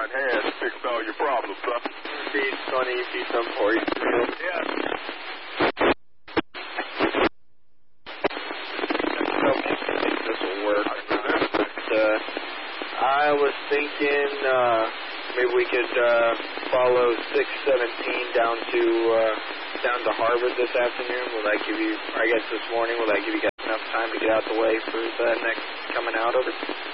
right hand fixed all your problems, huh? It's gonna be some for you. Yeah. This will work. But, I was thinking maybe we could follow 617 down to Harvard this afternoon. Will that give you, I guess this morning, will that give you guys enough time to get out the way for the next coming out of it?